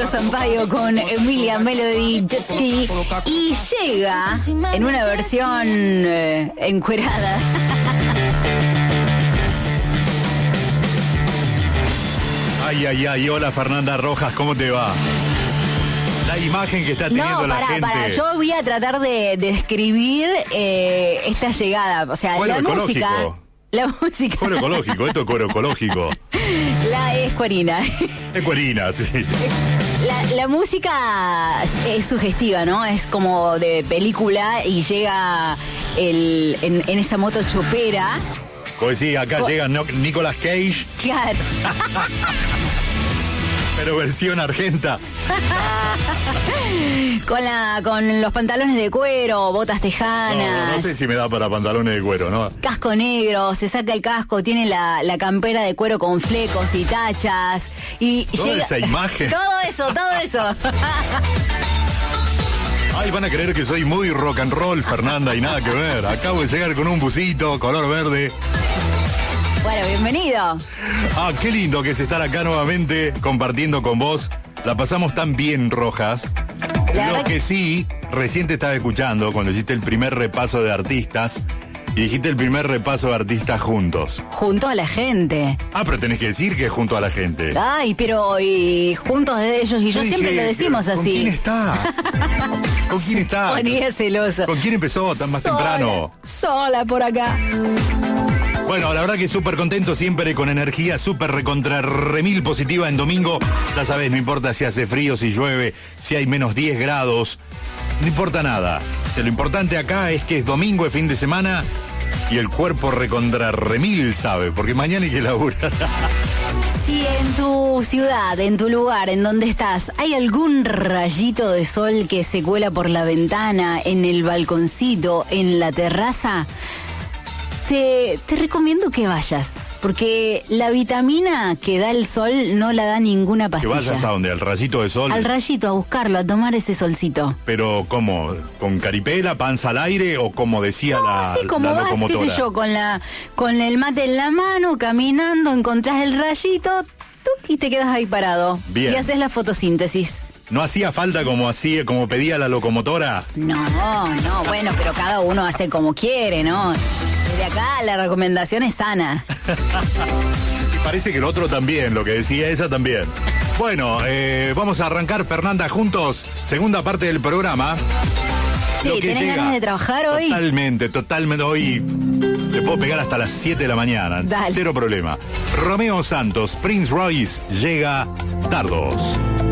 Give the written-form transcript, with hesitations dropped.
Sampaio con Emilia Melody Jet Ski y llega en una versión encuerada. Ay, hola Fernanda Rojas, ¿cómo te va? La imagen que está teniendo la gente. Yo voy a tratar de describir esta llegada, o sea, cuero la ecológico. música. Cuero ecológico, esto es cuero ecológico. Es cuerina. Es cuerina, sí. La música es sugestiva, ¿no? Es como de película y llega en esa moto chopera. Pues sí, acá llega Nicolas Cage. Claro. Pero versión argenta. Con los pantalones de cuero, botas tejanas. No sé si me da para pantalones de cuero, ¿no? Casco negro, se saca el casco, tiene la campera de cuero con flecos y tachas. Y toda llega... esa imagen. Todo eso. Ay, van a creer que soy muy rock and roll, Fernanda, y nada que ver. Acabo de llegar con un busito, color verde. Bueno, bienvenido. Qué lindo que es estar acá nuevamente compartiendo con vos. La pasamos tan bien, Rojas. Lo que sí, recién te estaba escuchando cuando hiciste el primer repaso de artistas y dijiste el primer repaso de artistas juntos. Junto a la gente. Pero tenés que decir que es junto a la gente. Ay, pero y juntos de ellos y yo siempre lo decimos así. ¿Con quién está? ¿Con quién está? Ponía celoso. ¿Con quién empezó tan más temprano? Sola por acá. Bueno, la verdad que súper contento, siempre con energía, súper recontra remil positiva en domingo. Ya sabes, no importa si hace frío, si llueve, si hay menos 10 grados, no importa nada. O sea, lo importante acá es que es domingo, es fin de semana y el cuerpo recontra remil sabe, porque mañana hay que laburar. Si en tu ciudad, en tu lugar, en donde estás, hay algún rayito de sol que se cuela por la ventana, en el balconcito, en la terraza, te recomiendo que vayas, porque la vitamina que da el sol no la da ninguna pastilla. ¿Que vayas a dónde? ¿Al rayito de sol? Al rayito, a buscarlo, a tomar ese solcito. ¿Pero cómo? ¿Con caripela, panza al aire o como decía la locomotora? Qué sé yo, con el mate en la mano, caminando, encontrás el rayito, ¡tuc! Y te quedas ahí parado. Bien. Y haces la fotosíntesis. ¿No hacía falta como pedía la locomotora? No, bueno, pero cada uno hace como quiere, ¿no? Desde acá la recomendación es sana. Y parece que el otro también, lo que decía esa también. Bueno, vamos a arrancar, Fernanda, juntos, segunda parte del programa. Sí, ¿tenés ganas de trabajar hoy? Totalmente, hoy te puedo pegar hasta las 7 de la mañana. Dale. Cero problema. Romeo Santos, Prince Royce, llega Tardos.